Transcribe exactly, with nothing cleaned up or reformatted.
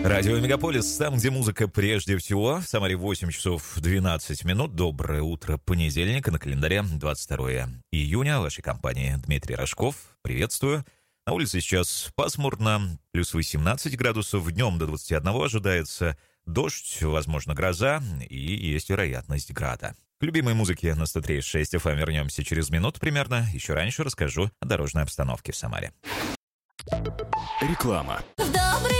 Радио Мегаполис, там, где музыка прежде всего. В Самаре восемь часов двенадцать минут. Доброе утро понедельника. На календаре двадцать второе июня. В вашей компании Дмитрий Рожков. Приветствую. На улице сейчас пасмурно, плюс восемнадцать градусов. Днем до двадцати одного ожидается дождь, возможно, гроза и есть вероятность града. К любимой музыке на сто три и шесть эф эм вернемся через минуту примерно. Еще раньше расскажу о дорожной обстановке в Самаре. Реклама.